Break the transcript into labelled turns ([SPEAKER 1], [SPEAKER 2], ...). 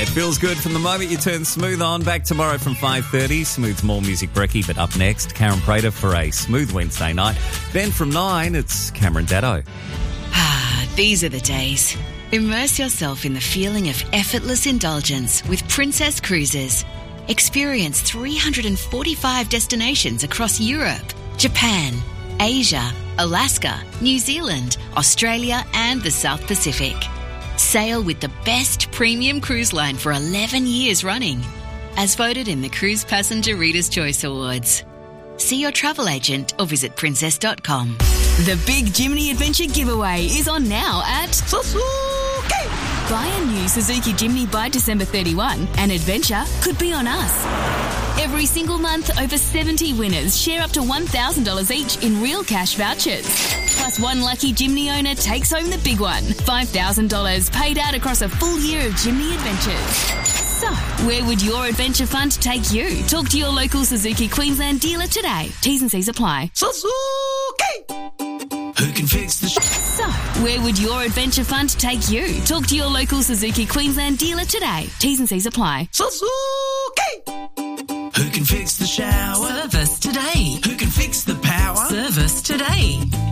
[SPEAKER 1] Feels good from the moment you turn Smooth on. Back tomorrow from 5:30. Smooth's more music brekkie, but up next, Karen Prater for a Smooth Wednesday night. Then from 9, it's Cameron Daddo.
[SPEAKER 2] These are the days. Immerse yourself in the feeling of effortless indulgence with Princess Cruises. Experience 345 destinations across Europe, Japan, Asia, Alaska, New Zealand, Australia and the South Pacific. Sail with the best premium cruise line for 11 years running, as voted in the Cruise Passenger Reader's Choice Awards. See your travel agent or visit princess.com.
[SPEAKER 3] The Big Jimny Adventure giveaway is on now at Suzuki. Buy a new Suzuki Jimny by December 31 and adventure could be on us. Every single month, over 70 winners share up to $1,000 each in real cash vouchers. Plus, one lucky Jimny owner takes home the big one, $5,000 paid out across a full year of Jimny adventures. So, where would your adventure fund take you? Talk to your local Suzuki Queensland dealer today. T's and C's apply.
[SPEAKER 4] Suzuki! Who can fix the
[SPEAKER 3] So, where would your adventure fund take you? Talk to your local Suzuki Queensland dealer today. T's and C's apply.
[SPEAKER 4] Suzuki! Who can fix the shower?
[SPEAKER 5] Service today.
[SPEAKER 4] Who can fix the power?
[SPEAKER 5] Service today.